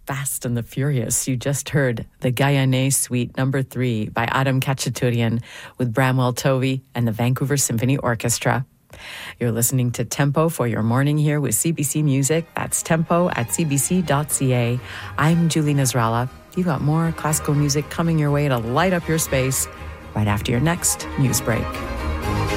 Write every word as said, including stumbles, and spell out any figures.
Fast and the Furious. You just heard the Guyanais Suite number three by Adam Khachaturian with Bramwell Tovey and the Vancouver Symphony Orchestra. You're listening to Tempo for your morning here with C B C Music. That's tempo at c b c dot c a. I'm Julie Nasrallah. You got more classical music coming your way to light up your space right after your next news break.